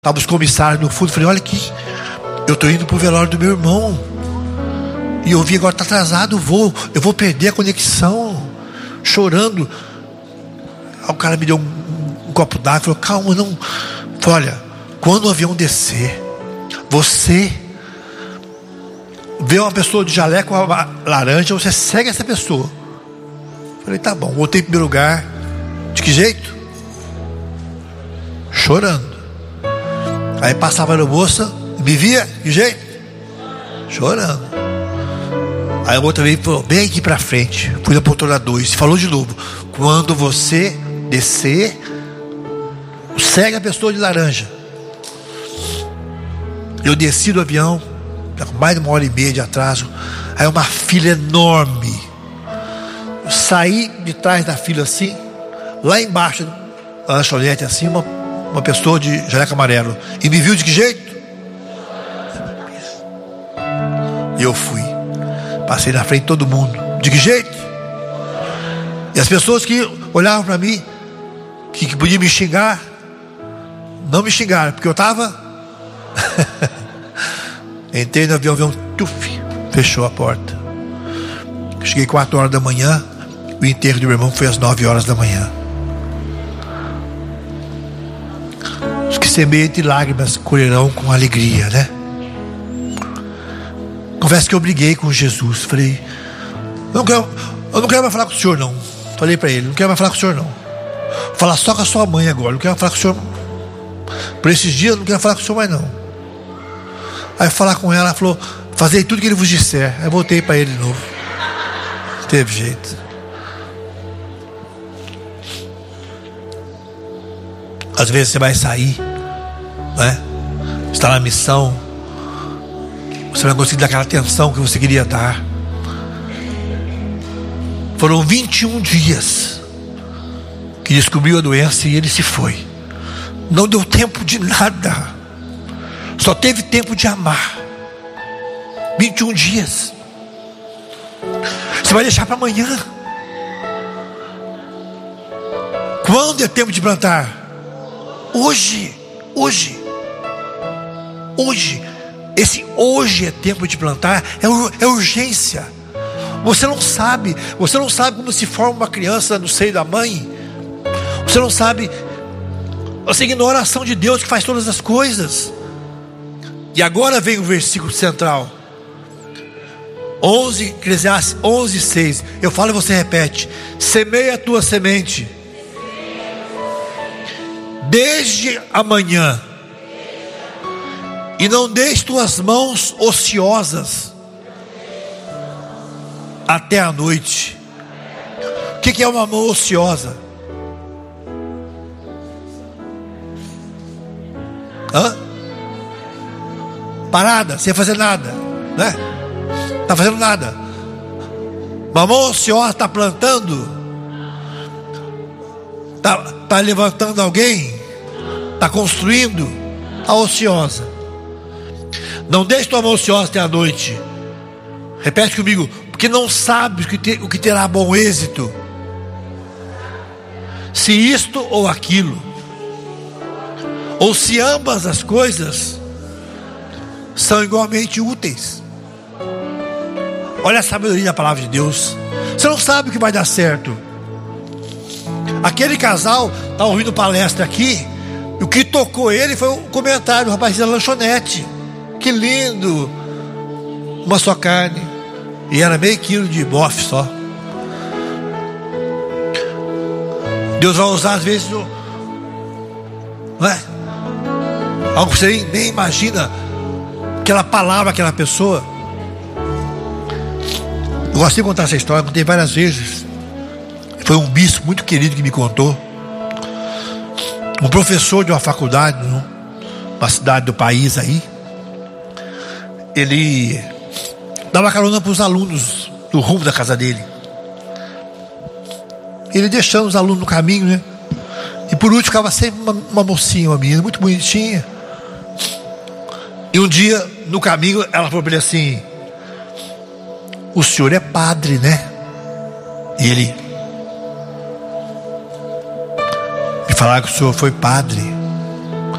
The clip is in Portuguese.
Estavam os comissários no fundo. Falei, olha aqui, eu estou indo para o velório do meu irmão. E eu vi agora, está atrasado o voo. Eu vou perder a conexão. Chorando. Aí o cara me deu um copo d'água. Falou, calma, não. Falei, olha, quando o avião descer, você vê uma pessoa de jaleco laranja, você segue essa pessoa. Falei, tá bom. Voltei em primeiro lugar. De que jeito? Chorando. Aí passava a moça, me via, de jeito? Chorando. Aí o outro veio e falou, bem aqui pra frente. Fui na poltrona 2, falou de novo, quando você descer, segue a pessoa de laranja. Eu desci do avião, com mais de 1h30 de atraso. Aí uma fila enorme. Eu saí de trás da fila assim, lá embaixo da lanchonete assim, uma pessoa de jaleco amarelo. E me viu de que jeito? E eu fui. Passei na frente de todo mundo. De que jeito? E as pessoas que olhavam para mim, que podiam me xingar, não me xingaram, porque eu estava. Entrei no avião, tuf, fechou a porta. Cheguei 4 horas da manhã. O enterro do meu irmão foi às 9 horas da manhã. Os que semeiam entre lágrimas colherão com alegria, né? Confesso que eu briguei com Jesus. Falei, eu não quero mais falar com o senhor não. Falei para ele, não quero mais falar com o senhor não. Vou falar só com a sua mãe agora. Não quero mais falar com o senhor. Por esses dias eu não quero falar com o senhor mais não. Aí falar com ela falou, fazei tudo que ele vos disser. Aí voltei para ele de novo. Não teve jeito. Às vezes você vai sair, né? Está na missão, você não conseguir dar aquela atenção que você queria dar. Foram 21 dias que descobriu a doença e ele se foi. Não deu tempo de nada. Só teve tempo de amar. 21 dias. Você vai deixar para amanhã. Quando é tempo de plantar? Hoje. Esse hoje é tempo de plantar. É urgência. Você não sabe como se forma uma criança no seio da mãe. Você não sabe. Você ignora a ação de Deus que faz todas as coisas. E agora vem o versículo central. 11, Eclesiastes 11:6. Eu falo e você repete. Semeia a tua semente desde amanhã, e não deixe tuas mãos ociosas até a noite. O que é uma mão ociosa? Parada, sem fazer nada, né? Está fazendo nada. Uma mão ociosa está plantando, está levantando alguém, está construindo, está ociosa. Não deixe tua mão ociosa até a noite. Repete comigo, porque não sabe o que terá bom êxito, se isto ou aquilo, ou se ambas as coisas são igualmente úteis. Olha a sabedoria da palavra de Deus. Você não sabe o que vai dar certo. Aquele casal está ouvindo palestra aqui, e o que tocou ele foi um comentário do rapaz da lanchonete. Que lindo, uma só carne, e era meio quilo de bofe só. Deus vai usar às vezes não é? Algo que você nem imagina, aquela palavra, aquela pessoa. Eu gosto de contar essa história, contei várias vezes. Foi um bispo muito querido que me contou. Um professor de uma faculdade, numa cidade do país aí, ele dava carona para os alunos no rumo da casa dele. Ele deixando os alunos no caminho, né? E por último ficava sempre uma mocinha, uma menina muito bonitinha. E um dia, no caminho, ela falou para ele assim: o senhor é padre, né? E ele: me falaram que o senhor foi padre.